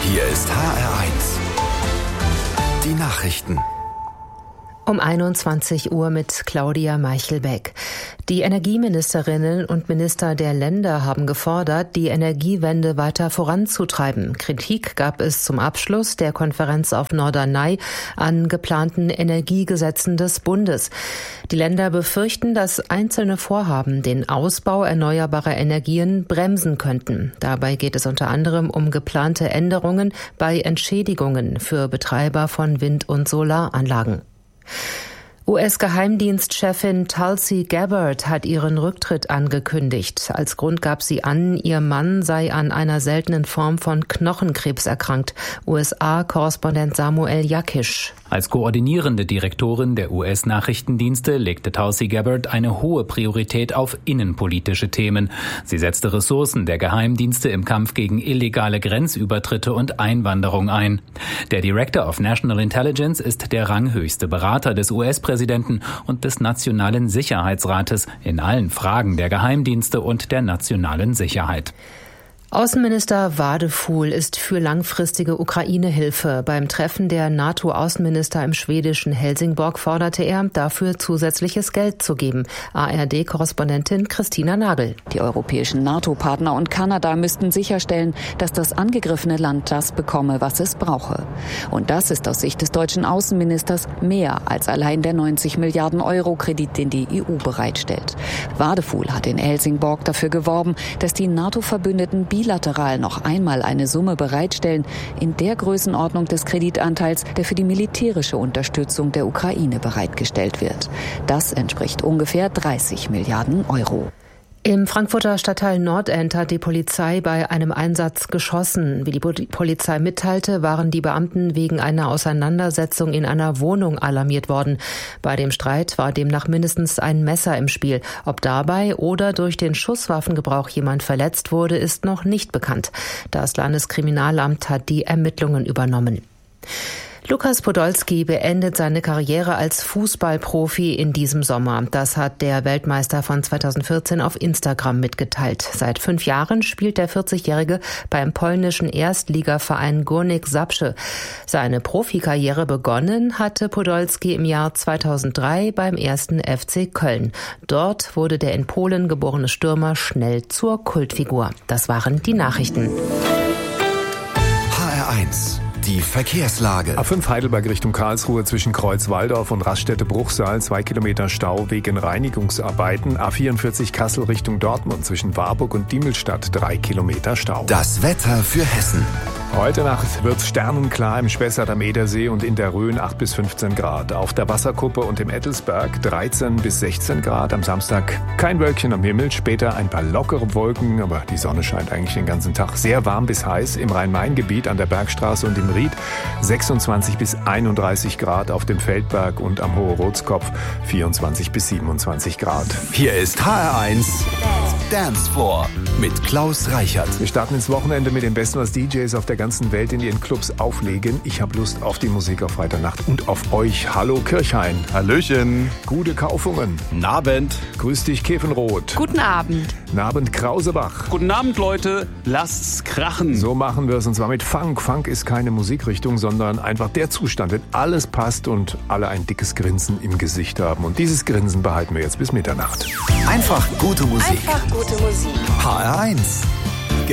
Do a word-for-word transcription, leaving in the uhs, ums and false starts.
Hier ist H R eins. Die Nachrichten. Um einundzwanzig Uhr mit Claudia Meichelbeck. Die Energieministerinnen und Minister der Länder haben gefordert, die Energiewende weiter voranzutreiben. Kritik gab es zum Abschluss der Konferenz auf Norderney an geplanten Energiegesetzen des Bundes. Die Länder befürchten, dass einzelne Vorhaben den Ausbau erneuerbarer Energien bremsen könnten. Dabei geht es unter anderem um geplante Änderungen bei Entschädigungen für Betreiber von Wind- und Solaranlagen. U S-Geheimdienstchefin Tulsi Gabbard hat ihren Rücktritt angekündigt. Als Grund gab sie an, ihr Mann sei an einer seltenen Form von Knochenkrebs erkrankt. U S A-Korrespondent Samuel Jakisch. Als koordinierende Direktorin der U S-Nachrichtendienste legte Tulsi Gabbard eine hohe Priorität auf innenpolitische Themen. Sie setzte Ressourcen der Geheimdienste im Kampf gegen illegale Grenzübertritte und Einwanderung ein. Der Director of National Intelligence ist der ranghöchste Berater des U S-Präsidenten und des Nationalen Sicherheitsrates in allen Fragen der Geheimdienste und der nationalen Sicherheit. Außenminister Wadefuhl ist für langfristige Ukraine-Hilfe. Beim Treffen der NATO-Außenminister im schwedischen Helsingborg forderte er, dafür zusätzliches Geld zu geben. A R D-Korrespondentin Christina Nagel. Die europäischen NATO-Partner und Kanada müssten sicherstellen, dass das angegriffene Land das bekomme, was es brauche. Und das ist aus Sicht des deutschen Außenministers mehr als allein der neunzig Milliarden Euro Kredit, den die E U bereitstellt. Wadefuhl hat in Helsingborg dafür geworben, dass die NATO-Verbündeten bilateral noch einmal eine Summe bereitstellen in der Größenordnung des Kreditanteils, der für die militärische Unterstützung der Ukraine bereitgestellt wird. Das entspricht ungefähr dreißig Milliarden Euro. Im Frankfurter Stadtteil Nordend hat die Polizei bei einem Einsatz geschossen. Wie die Polizei mitteilte, waren die Beamten wegen einer Auseinandersetzung in einer Wohnung alarmiert worden. Bei dem Streit war demnach mindestens ein Messer im Spiel. Ob dabei oder durch den Schusswaffengebrauch jemand verletzt wurde, ist noch nicht bekannt. Das Landeskriminalamt hat die Ermittlungen übernommen. Lukas Podolski beendet seine Karriere als Fußballprofi in diesem Sommer. Das hat der Weltmeister von zweitausendvierzehn auf Instagram mitgeteilt. Seit fünf Jahren spielt der vierzigjährige beim polnischen Erstligaverein Górnik Zabrze. Seine Profikarriere begonnen hatte Podolski im Jahr zweitausenddrei beim ersten F C Köln. Dort wurde der in Polen geborene Stürmer schnell zur Kultfigur. Das waren die Nachrichten. H R eins. Die Verkehrslage. A fünf Heidelberg Richtung Karlsruhe zwischen Kreuz-Walldorf und Raststätte-Bruchsal, zwei Kilometer Stau wegen Reinigungsarbeiten. A vierundvierzig Kassel Richtung Dortmund zwischen Warburg und Diemelstadt, drei Kilometer Stau. Das Wetter für Hessen. Heute Nacht wird es sternenklar im Spessart am Edersee und in der Rhön acht bis fünfzehn Grad. Auf der Wasserkuppe und im Ettelsberg dreizehn bis sechzehn Grad. Am Samstag kein Wölkchen am Himmel, später ein paar lockere Wolken, aber die Sonne scheint eigentlich den ganzen Tag. Sehr warm bis heiß im Rhein-Main-Gebiet an der Bergstraße und im Ried. sechsundzwanzig bis einunddreißig Grad auf dem Feldberg und am Hohe-Rotskopf vierundzwanzig bis siebenundzwanzig Grad. Hier ist H R eins Dance Floor mit Klaus Reichert. Wir starten ins Wochenende mit dem Besten, was D Js auf der ganzen Welt in ihren Clubs auflegen. Ich habe Lust auf die Musik auf Freitagnacht und auf euch. Hallo Kirchhain. Hallöchen. Gute Kaufungen. Abend. Grüß dich Kefenroth. Guten Abend. Guten Abend Krausebach. Guten Abend Leute. Lasst's krachen. So machen wir es und zwar mit Funk. Funk ist keine Musikrichtung, sondern einfach der Zustand, wenn alles passt und alle ein dickes Grinsen im Gesicht haben. Und dieses Grinsen behalten wir jetzt bis Mitternacht. Einfach gute Musik. Einfach gute Musik. H R eins.